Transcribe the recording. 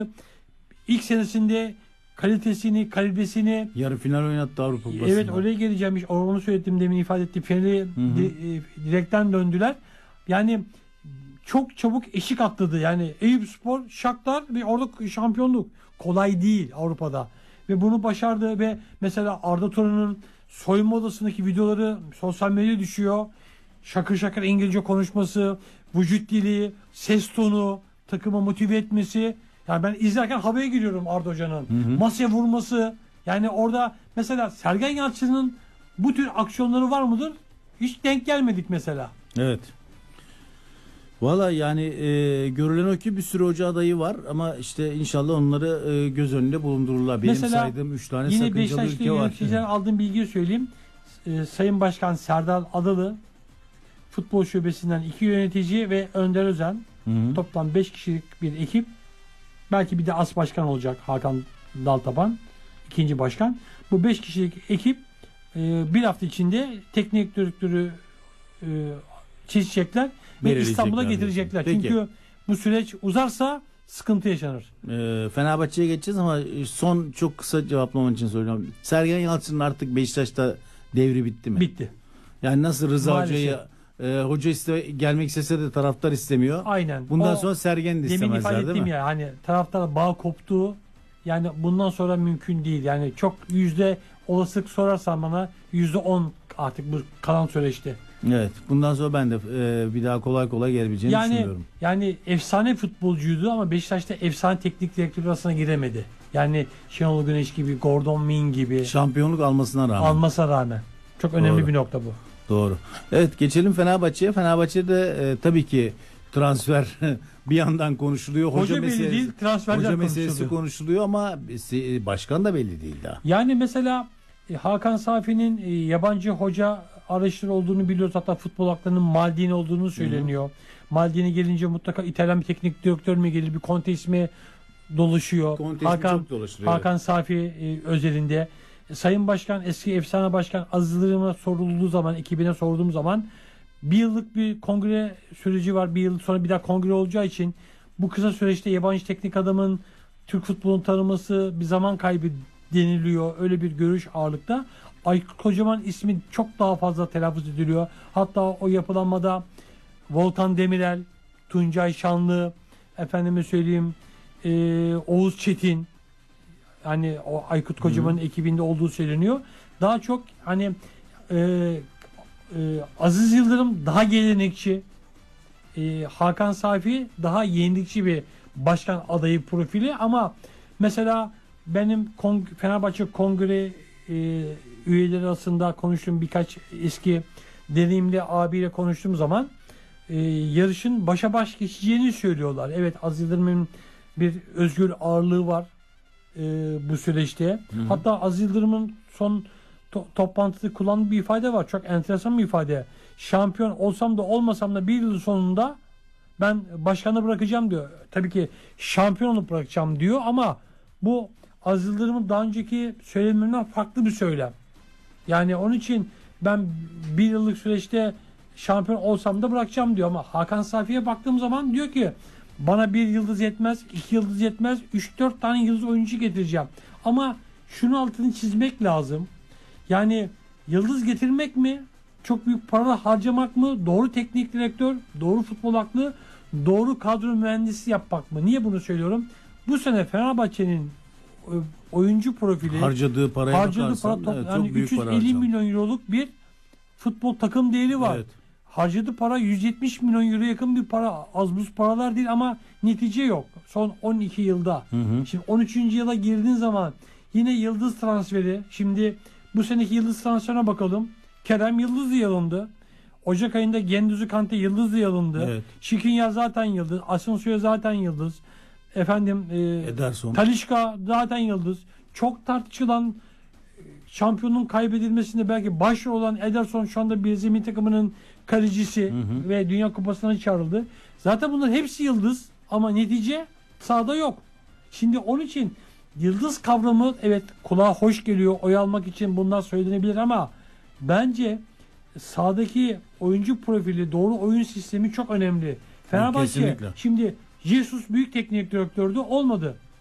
İlk senesinde kalitesini, kalibresini, yarı final oynattı Avrupa Kupası'nda. evet oraya geleceğim. Onu söyledim demin, ifade ettim. Fener'i direkten döndüler. Yani çok çabuk eşik atladı. Yani Eyüpspor, Shakhtar ve orada şampiyonluk kolay değil Avrupa'da. Ve bunu başardı ve mesela Arda Turan'ın soyunma odasındaki videoları sosyal medyaya düşüyor. Şakır şakır İngilizce konuşması, vücut dili, ses tonu, takıma motive etmesi. Yani ben izlerken havaya giriyorum Arda Hoca'nın. Masaya vurması. Yani orada mesela Sergen Yalçın'ın bu tür aksiyonları var mıdır? Hiç denk gelmedik mesela. Evet. Valla yani görülen o ki bir sürü hoca adayı var ama işte inşallah onları göz önünde bulundururlar. Benim mesela saydığım 3 tane yine sakıncalı Beşiktaşlı ülke var. yöneticiler aldığım bilgiyi söyleyeyim. Sayın Başkan Serdar Adalı, futbol şubesinden 2 yönetici ve Önder Özen, toplam 5 kişilik bir ekip. Belki bir de as başkan olacak Hakan Daltaban, ikinci başkan. Bu 5 kişilik ekip bir hafta içinde teknik direktörü çizecekler ve İstanbul'a getirecekler. Peki. Çünkü bu süreç uzarsa sıkıntı yaşanır. Fenerbahçe'ye geçeceğiz ama son çok kısa cevaplaman için söylüyorum. Sergen Yalçın'ın artık Beşiktaş'ta devri bitti mi? Bitti. Yani nasıl Rıza Maalesef. Hoca'yı hoca gelmek istese de taraftar istemiyor. Aynen. Bundan sonra Sergen de demin istemezler ifade değil ettim mi? ya, hani taraftar bağ koptu. Yani bundan sonra mümkün değil. Yani çok olasılık sorarsan bana %10 artık bu kalan süreçte. Evet. Bundan sonra ben de bir daha kolay kolay gelebileceğini düşünmüyorum. Yani efsane futbolcuydu ama Beşiktaş'ta efsane teknik direktör arasına giremedi. Yani Şenol Güneş gibi, Gordon Min gibi. Şampiyonluk almasına rağmen. Çok önemli Doğru. bir nokta bu. Doğru. Evet, geçelim Fenerbahçe'ye. Fenerbahçe'de tabii ki transfer bir yandan konuşuluyor. Hoca belli değil, transferler meselesi konuşuluyor ama başkan da belli değil daha. Yani mesela Hakan Safi'nin yabancı hoca arayışları olduğunu biliyoruz. Hatta futbol haklarının Maldini olduğunu söyleniyor. Maldini gelince mutlaka İtalyan bir teknik direktör mü gelir, bir Conte ismi dolaşıyor. Hakan Safi özelinde. Sayın Başkan, eski efsane başkan Aziz Yıldırım'a sorulduğu zaman, ekibine sorduğum zaman bir yıllık bir kongre süreci var. Bir yıl sonra bir daha kongre olacağı için bu kısa süreçte yabancı teknik adamın Türk futbolunu tanıması bir zaman kaybı deniliyor. Öyle bir görüş ağırlıkta. Aykut Kocaman ismi çok daha fazla telaffuz ediliyor. Hatta o yapılanmada Volkan Demirel, Tuncay Şanlı, efendime söyleyeyim Oğuz Çetin, hani o Aykut Kocaman'ın ekibinde olduğu söyleniyor. Daha çok hani Aziz Yıldırım daha gelenekçi, Hakan Safi daha yenilikçi bir başkan adayı profili ama mesela benim Fenerbahçe Kongre üyeleri arasında konuştuğum birkaç eski deneyimli abiyle konuştuğum zaman yarışın başa baş geçeceğini söylüyorlar. Evet, Aziz Yıldırım'ın bir özgür ağırlığı var bu süreçte. Hatta Aziz Yıldırım'ın son toplantıda kullandığı bir ifade var. Çok enteresan bir ifade. Şampiyon olsam da olmasam da bir yıl sonunda ben başkanı bırakacağım diyor. Tabii ki şampiyon olup bırakacağım diyor ama bu Aziz Yıldırım'ın daha önceki söylemlerinden farklı bir söylem. Yani onun için ben bir yıllık süreçte şampiyon olsam da bırakacağım diyor ama Hakan Safi'ye baktığım zaman diyor ki bana bir yıldız yetmez, 2 yıldız yetmez, 3-4 tane yıldız oyuncu getireceğim. Ama şunu altını çizmek lazım. Yani yıldız getirmek mi? Çok büyük para harcamak mı? Doğru teknik direktör, doğru futbol aklı, doğru kadro mühendisi yapmak mı? Niye bunu söylüyorum? Bu sene Fenerbahçe'nin oyuncu profili harcadığı para yani çok büyük 350 milyon euroluk bir futbol takım değeri var. Evet. Harcadığı para 170 milyon euro yakın bir para. Az buz paralar değil ama netice yok. Son 12 yılda. Şimdi 13. yıla girdiğin zaman yine yıldız transferi. Şimdi bu seneki yıldız transferine bakalım. Kerem Yıldızlı alındı. Ocak ayında Gendüzü Kante Yıldızlı alındı. Evet. Şikrinyar zaten yıldız. Asensio'ya zaten yıldız. Efendim Ederson. Talisca zaten yıldız. Çok tartışılan şampiyonun kaybedilmesinde belki başrol olan Ederson şu anda Brezilya milli takımının kalecisi ve Dünya Kupası'na çağrıldı. Zaten bunların hepsi yıldız ama netice sahada yok. Şimdi onun için yıldız kavramı evet kulağa hoş geliyor. Oy almak için bunlar söylenebilir ama bence sahadaki oyuncu profili, doğru oyun sistemi çok önemli. Fenerbahçe şimdi Jesus büyük teknik direktördü, olmadı.